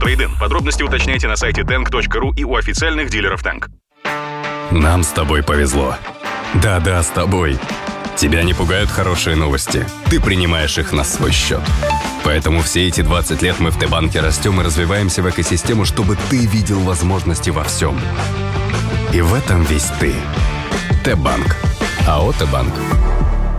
Trade-in. Подробности уточняйте на сайте tank.ru и у официальных дилеров Tank. Нам с тобой повезло. Да-да, с тобой. Тебя не пугают хорошие новости. Ты принимаешь их на свой счет. Поэтому все эти 20 лет мы в Т-банке растем и развиваемся в экосистему, чтобы ты видел возможности во всем. И в этом весь ты. Т-банк. АО Т-банк.